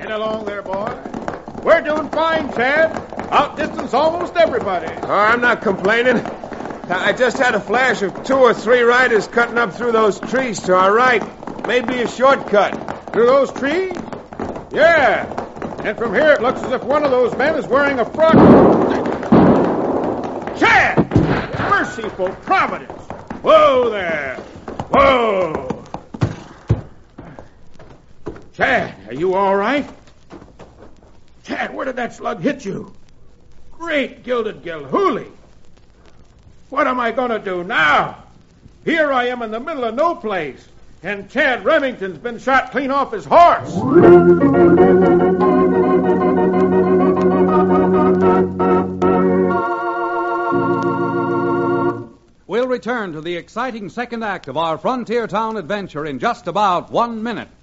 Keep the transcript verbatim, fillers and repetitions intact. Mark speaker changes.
Speaker 1: Right along there, boy. We're doing fine, Chad. Outdistance almost everybody.
Speaker 2: Oh, I'm not complaining. I just had a flash of two or three riders cutting up through those trees to our right. Maybe a shortcut.
Speaker 1: Through those trees? Yeah. And from here it looks as if one of those men is wearing a frock. Chad! Merciful Providence! Whoa there! Whoa! Chad, are you all right? Chad, where did that slug hit you? Great gilded Gilhooly! What am I going to do now? Here I am in the middle of no place, and Chad Remington's been shot clean off his horse.
Speaker 3: We'll return to the exciting second act of our Frontier Town adventure in just about one minute.